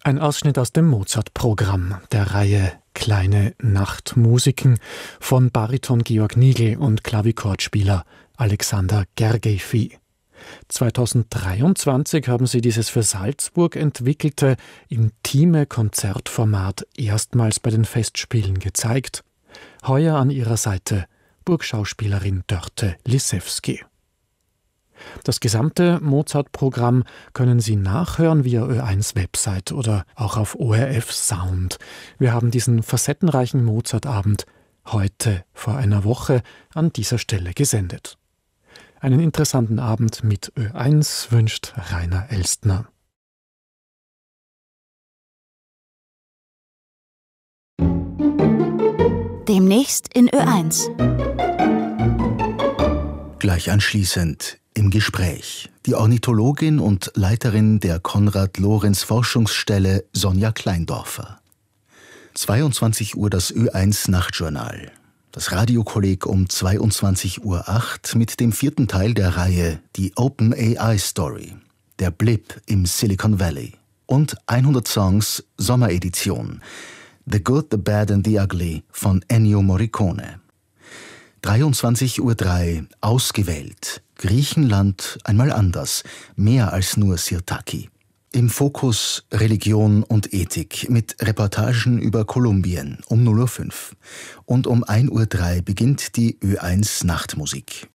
Ein Ausschnitt aus dem Mozart-Programm der Reihe Kleine Nachtmusiken von Bariton Georg Nigl und Klavichordspieler Alexander Gergiev. 2023 haben sie dieses für Salzburg entwickelte, intime Konzertformat erstmals bei den Festspielen gezeigt. Heuer an ihrer Seite Burgschauspielerin Dörte Lisewski. Das gesamte Mozart-Programm können Sie nachhören via Ö1-Website oder auch auf ORF Sound. Wir haben diesen facettenreichen Mozart-Abend heute vor einer Woche an dieser Stelle gesendet. Einen interessanten Abend mit Ö1 wünscht Rainer Elstner. Demnächst in Ö1. Gleich anschließend im Gespräch die Ornithologin und Leiterin der Konrad-Lorenz-Forschungsstelle Sonja Kleindorfer. 22 Uhr das Ö1 Nachtjournal. Das Radiokolleg um 22:08 Uhr mit dem 4. Teil der Reihe Die Open AI Story, der Blip im Silicon Valley und 100 Songs Sommeredition, The Good, the Bad and the Ugly von Ennio Morricone. 23:03 Uhr ausgewählt. Griechenland einmal anders, mehr als nur Sirtaki. Im Fokus Religion und Ethik mit Reportagen über Kolumbien um 0:05 Uhr. Und um 1:03 Uhr beginnt die Ö1 Nachtmusik.